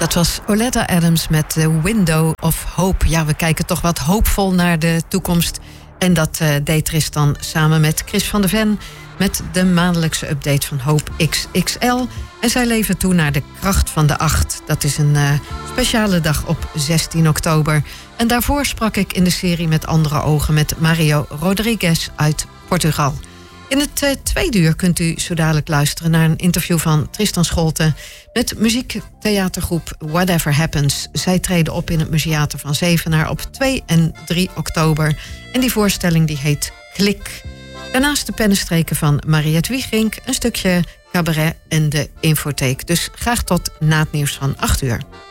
Dat was Oleta Adams met The Window of Hope. Ja, we kijken toch wat hoopvol naar de toekomst. En dat deed Tristan samen met Chris van der Ven met de maandelijkse update van Hope XXL. En zij leven toe naar de kracht van de 8. Dat is een speciale dag op 16 oktober. En daarvoor sprak ik in de serie Met andere ogen met Mario Rodrigues uit Portugal. In het tweede uur kunt u zo dadelijk luisteren naar een interview van Tristan Scholten met muziektheatergroep Whatever Happens. Zij treden op in het Museater van Zevenaar op 2 en 3 oktober. En die voorstelling die heet Klik. Daarnaast de pennenstreken van Mariette Wiegink, een stukje cabaret en de infotheek. Dus graag tot na het nieuws van 8 uur.